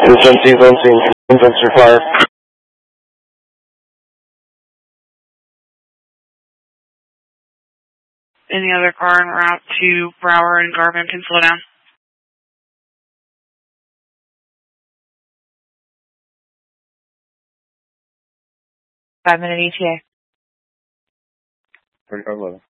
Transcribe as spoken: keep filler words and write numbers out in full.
seventeen on scene. Sensor fire. Any other car en route to Brower and Garvin can slow down. Five minute E T A. thirty-five eleven.